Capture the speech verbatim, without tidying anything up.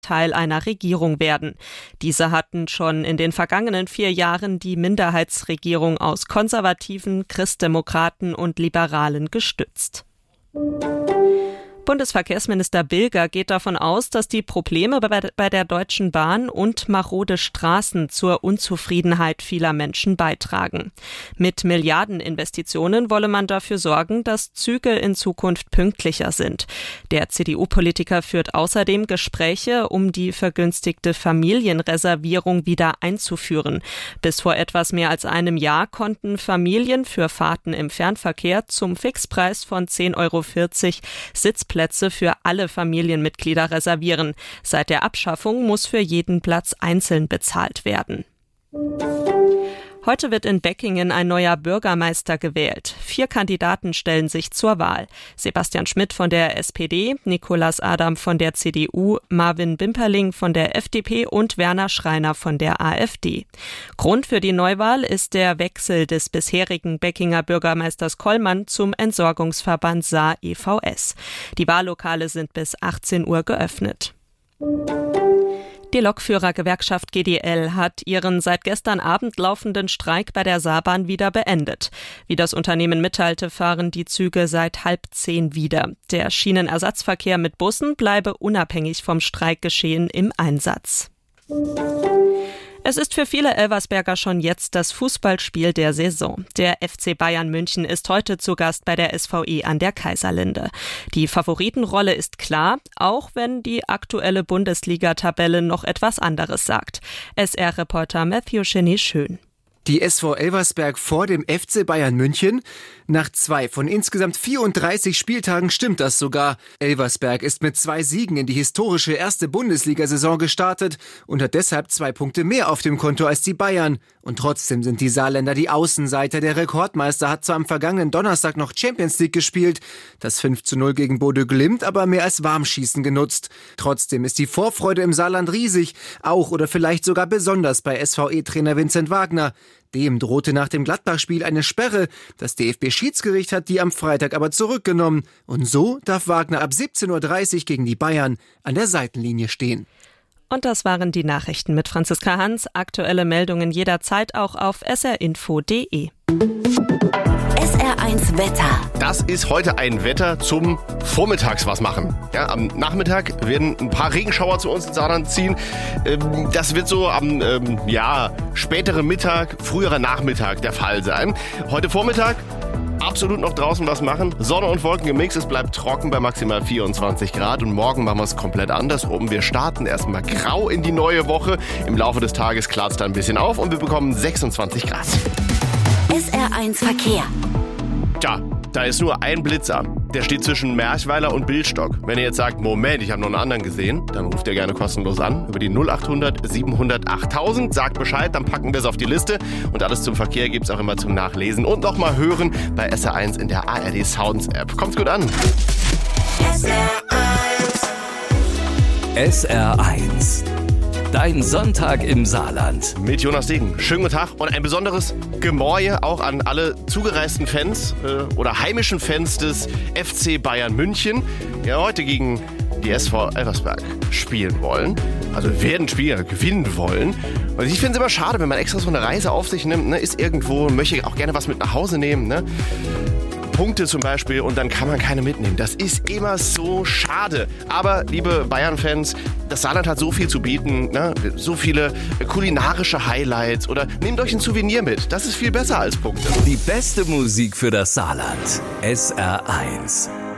Teil einer Regierung werden. Diese hatten schon in den vergangenen vier Jahren die Minderheitsregierung aus Konservativen, Christdemokraten und Liberalen gestützt. Bundesverkehrsminister Bilger geht davon aus, dass die Probleme bei der Deutschen Bahn und marode Straßen zur Unzufriedenheit vieler Menschen beitragen. Mit Milliardeninvestitionen wolle man dafür sorgen, dass Züge in Zukunft pünktlicher sind. Der C D U-Politiker führt außerdem Gespräche, um die vergünstigte Familienreservierung wieder einzuführen. Bis vor etwas mehr als einem Jahr konnten Familien für Fahrten im Fernverkehr zum Fixpreis von zehn Euro vierzig Sitzplätze für alle Familienmitglieder reservieren. Seit der Abschaffung muss für jeden Platz einzeln bezahlt werden. Heute wird in Beckingen ein neuer Bürgermeister gewählt. Vier Kandidaten stellen sich zur Wahl. Sebastian Schmidt von der S P D, Nicolas Adam von der C D U, Marvin Bimperling von der F D P und Werner Schreiner von der A f D. Grund für die Neuwahl ist der Wechsel des bisherigen Beckinger Bürgermeisters Kollmann zum Entsorgungsverband Saar e V S. Die Wahllokale sind bis achtzehn Uhr geöffnet. Die Lokführergewerkschaft G D L hat ihren seit gestern Abend laufenden Streik bei der Saarbahn wieder beendet. Wie das Unternehmen mitteilte, fahren die Züge seit halb zehn wieder. Der Schienenersatzverkehr mit Bussen bleibe unabhängig vom Streikgeschehen im Einsatz. Es ist für viele Elversberger schon jetzt das Fußballspiel der Saison. Der F C Bayern München ist heute zu Gast bei der S V E an der Kaiserlinde. Die Favoritenrolle ist klar, auch wenn die aktuelle Bundesliga-Tabelle noch etwas anderes sagt. S R-Reporter Matthew Cheney-Schön. Die S V Elversberg vor dem F C Bayern München? Nach zwei von insgesamt vierunddreißig Spieltagen stimmt das sogar. Elversberg ist mit zwei Siegen in die historische erste Bundesliga-Saison gestartet und hat deshalb zwei Punkte mehr auf dem Konto als die Bayern. Und trotzdem sind die Saarländer die Außenseiter. Der Rekordmeister hat zwar am vergangenen Donnerstag noch Champions League gespielt, das fünf zu null gegen Bodø Glimt aber mehr als Warmschießen genutzt. Trotzdem ist die Vorfreude im Saarland riesig, auch oder vielleicht sogar besonders bei S V E-Trainer Vincent Wagner. Dem drohte nach dem Gladbach-Spiel eine Sperre. Das D F B-Schiedsgericht hat die am Freitag aber zurückgenommen. Und so darf Wagner ab siebzehn Uhr dreißig gegen die Bayern an der Seitenlinie stehen. Und das waren die Nachrichten mit Franziska Hans. Aktuelle Meldungen jederzeit auch auf s r info punkt d e. S R eins Wetter. Das ist heute ein Wetter zum Vormittags was machen. Ja, am Nachmittag werden ein paar Regenschauer zu uns ins Saarland ziehen. Das wird so am ähm, ja, späteren Mittag, früherer Nachmittag der Fall sein. Heute Vormittag absolut noch draußen was machen. Sonne und Wolken gemixt. Es bleibt trocken bei maximal vierundzwanzig Grad. Und morgen machen wir es komplett andersrum. Wir starten erstmal grau in die neue Woche. Im Laufe des Tages klart es dann ein bisschen auf und wir bekommen sechsundzwanzig Grad. S R eins Verkehr. Tja, da ist nur ein Blitzer. Der steht zwischen Merchweiler und Billstock. Wenn ihr jetzt sagt, Moment, ich habe noch einen anderen gesehen, dann ruft ihr gerne kostenlos an über die null acht hundert siebenhundert achttausend. Sagt Bescheid, dann packen wir es auf die Liste. Und alles zum Verkehr gibt es auch immer zum Nachlesen und nochmal hören bei S R eins in der A R D Sounds App. Kommt's gut an. S R eins. S R eins. Dein Sonntag im Saarland. Mit Jonas Degen. Schönen guten Tag und ein besonderes Gemorje auch an alle zugereisten Fans äh, oder heimischen Fans des F C Bayern München, die heute gegen die S V Elversberg spielen wollen. Also werden spielen, gewinnen wollen. Und ich finde es immer schade, wenn man extra so eine Reise auf sich nimmt, ne, ist irgendwo, möchte auch gerne was mit nach Hause nehmen, ne? Punkte zum Beispiel und dann kann man keine mitnehmen. Das ist immer so schade. Aber, liebe Bayern-Fans, das Saarland hat so viel zu bieten, ne? So viele kulinarische Highlights oder nehmt euch ein Souvenir mit. Das ist viel besser als Punkte. Die beste Musik für das Saarland. S R eins.